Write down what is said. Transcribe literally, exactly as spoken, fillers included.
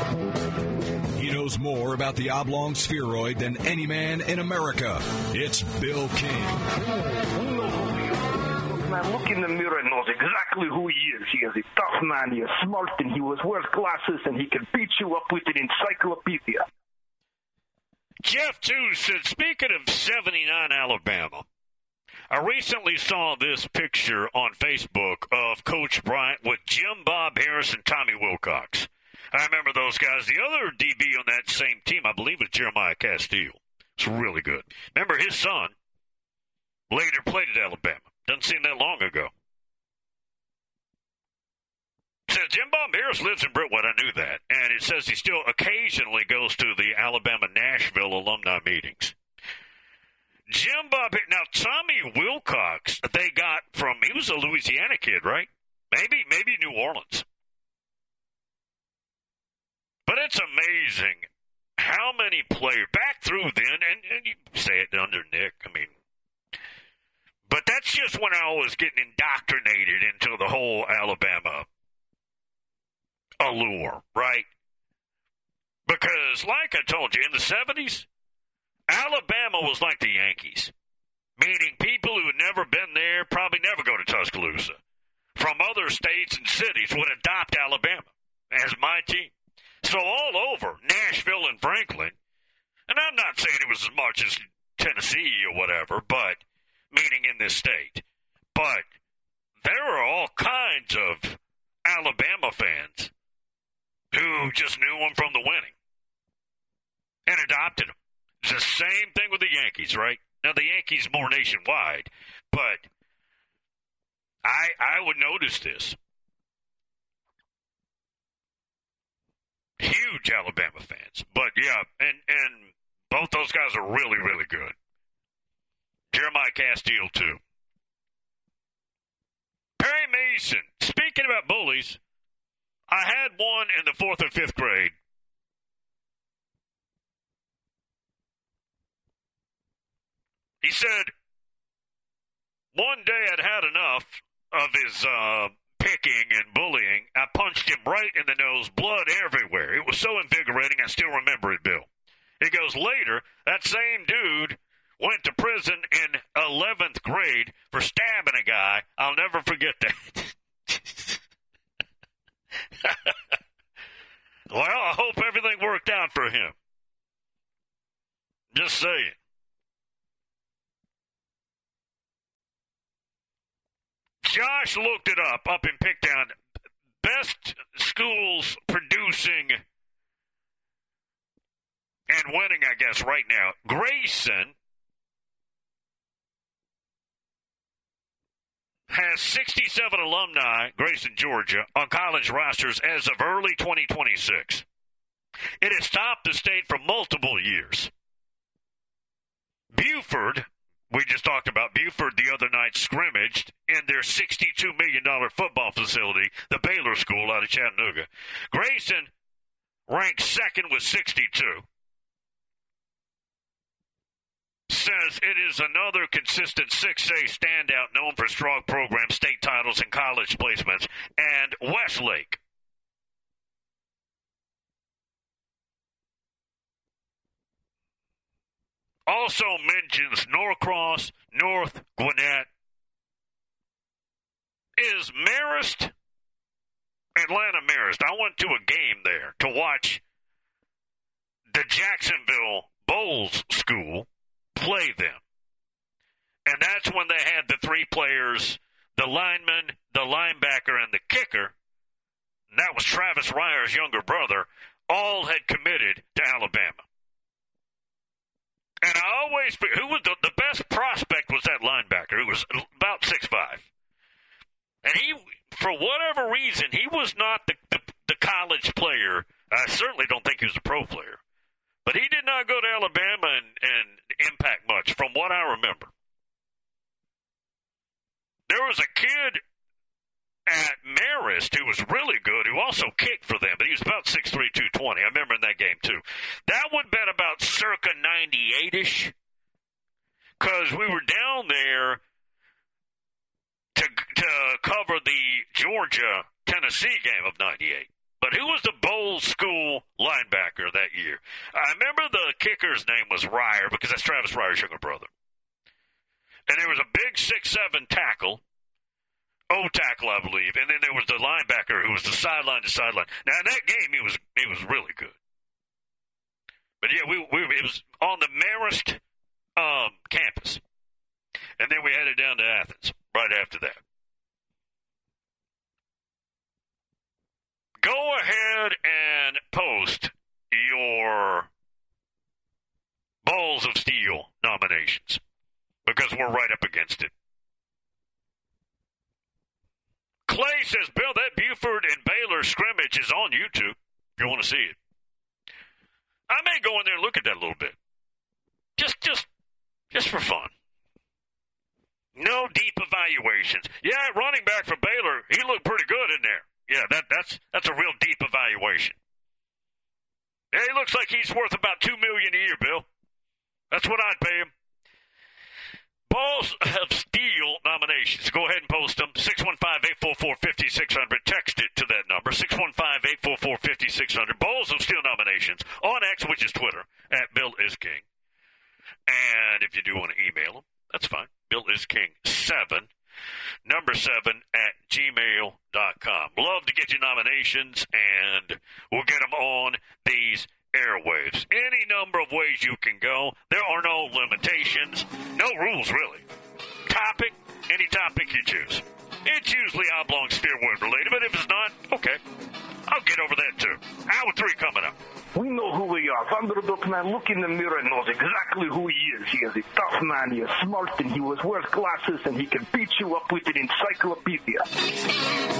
He knows more about the oblong spheroid than any man in America. It's Bill King. Man, look in the mirror and knows exactly who he is. He is a tough man, he is smart, and he wears glasses, and he can beat you up with an encyclopedia. Jeff, too, said, speaking of seventy-nine Alabama, I recently saw this picture on Facebook of Coach Bryant with Jim Bob Harris and Tommy Wilcox. I remember those guys. The other D B on that same team, I believe, was Jeremiah Castile. It's really good. Remember, his son later played at Alabama. Doesn't seem that long ago. It says Jim Bob Harris lives in Brentwood. I knew that. And it says he still occasionally goes to the Alabama-Nashville alumni meetings. Jim Bob, now Tommy Wilcox, they got from, he was a Louisiana kid, right? Maybe, maybe New Orleans. But it's amazing how many players, back through then, and, and you say it under Nick, I mean, but that's just when I was getting indoctrinated into the whole Alabama allure, right? Because, like I told you, in the seventies, Alabama was like the Yankees, meaning people who had never been there, probably never go to Tuscaloosa, from other states and cities would adopt Alabama as my team. So all over Nashville and Franklin, and I'm not saying it was as much as Tennessee or whatever, but meaning in this state, but there are all kinds of Alabama fans who just knew them from the winning and adopted them. It's the same thing with the Yankees, right? Now, the Yankees more nationwide, but I I would notice this. Huge Alabama fans. But, yeah, and, and both those guys are really, really good. Jeremiah Castile, too. Perry Mason. Speaking about bullies, I had one in the fourth or fifth grade. He said, one day I'd had enough of his uh, picking and bullying. I punched him right in the nose, blood everywhere. It was so invigorating, I still remember it, Bill. He goes, later, that same dude went to prison in eleventh grade for stabbing a guy. I'll never forget that. Well, I hope everything worked out for him. Just saying. Josh looked it up, up in Pickdown. Best schools producing and winning, I guess, right now. Grayson has sixty-seven alumni, Grayson, Georgia, on college rosters as of early twenty twenty-six. It has topped the state for multiple years. Buford, we just talked about Buford the other night, scrimmaged in their sixty-two million dollars football facility, the Baylor School out of Chattanooga. Grayson ranked second with sixty-two. Says it is another consistent six A standout known for strong programs, state titles, and college placements. And Westlake. Also mentions Norcross, North Gwinnett. Is Marist, Atlanta Marist. I went to a game there to watch the Jacksonville Bowles School play them. And that's when they had the three players, the lineman, the linebacker, and the kicker. And that was Travis Ryer's younger brother. All had committed to Alabama. And I always, who was the, the best prospect was that linebacker, who was about six five. And he, for whatever reason, he was not the, the, the college player. I certainly don't think he was a pro player. But he did not go to Alabama and, and impact much, from what I remember. There was a kid at Marist who was really good, who also kicked for them, but he was about six three, two twenty. I remember in that game, too. That would have been about circa ninety-eight-ish, because we were down there to, to cover the Georgia-Tennessee game of ninety-eight. But who was the Bowles School linebacker that year? I remember the kicker's name was Ryer because that's Travis Ryer's younger brother. And there was a big six seven tackle, O-tackle, I believe, and then there was the linebacker who was the sideline to sideline. Now, in that game, he was he was really good. But, yeah, we, we it was on the Marist um, campus. And then we headed down to Athens right after that. Go ahead and post your Balls of Steel nominations because we're right up against it. Clay says, Bill, that Buford and Baylor scrimmage is on YouTube if you want to see it. I may go in there and look at that a little bit. Just, just, just for fun. No deep evaluations. Yeah, running back for Baylor, he looked pretty good in there. Yeah, that, that's that's a real deep evaluation. Yeah, he looks like he's worth about two million dollars a year, Bill. That's what I'd pay him. Balls of Steel nominations. Go ahead and post them. six one five, eight four four, five six zero zero. Text it to that number. six one five, eight four four, five six zero zero. Balls of Steel nominations on X, which is Twitter, at Bill is King. And if you do want to email them, that's fine. Bill is King seven. Number seven at gmail dot com. Love to get your nominations, and we'll get them on these airwaves. Any number of ways you can go. There are no limitations, no rules, really. Topic, any topic you choose. It's usually oblong spheroid related, but if it's not, okay. I'll get over that, too. Hour three coming up. We know who we are. Thunderdog man, look in the mirror and knows exactly who he is. He is a tough man, he is smart, and he was wears glasses, and he can beat you up with an encyclopedia.